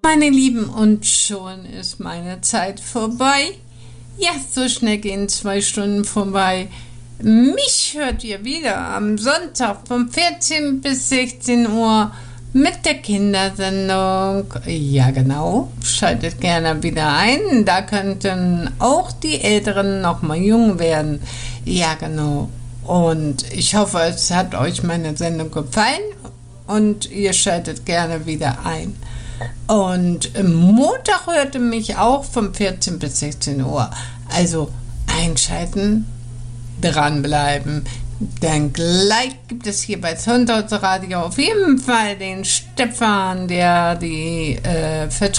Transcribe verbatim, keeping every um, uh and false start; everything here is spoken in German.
Meine Lieben, und schon ist meine Zeit vorbei. Ja, so schnell gehen zwei Stunden vorbei. Mich hört ihr wieder am Sonntag von vierzehn bis sechzehn Uhr mit der Kindersendung. Ja, genau. Schaltet gerne wieder ein. Da könnten auch die Älteren noch mal jung werden. Ja, genau. Und ich hoffe, es hat euch meine Sendung gefallen und ihr schaltet gerne wieder ein. Und Montag hörte mich auch von vierzehn bis sechzehn Uhr. Also einschalten, dranbleiben. Denn gleich gibt es hier bei Sonntagsradio auf jeden Fall den Stefan, der die äh, Vertretung